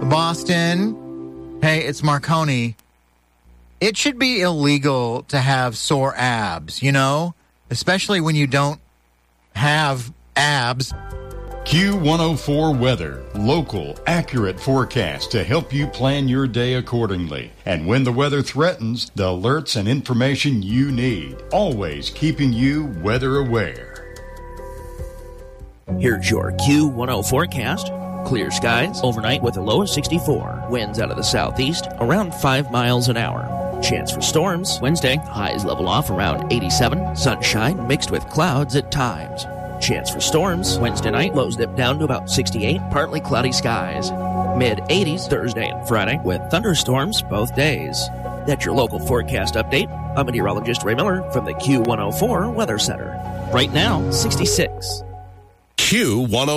Boston. Hey, it's Marconi. It should be illegal to have sore abs, you know? Especially when you don't have abs. Q104 Weather. Local, accurate forecast to help you plan your day accordingly. And when the weather threatens, the alerts and information you need. Always keeping you weather aware. Here's your Q10 forecast. Clear skies overnight with a low of 64. Winds out of the southeast around 5 miles an hour. Chance for storms. Wednesday, highs level off around 87. Sunshine mixed with clouds at times. Chance for storms. Wednesday night, lows dip down to about 68. Partly cloudy skies. Mid-80s Thursday and Friday with thunderstorms both days. That's your local forecast update. I'm meteorologist Ray Miller from the Q104 Weather Center. Right now, 66. Q104.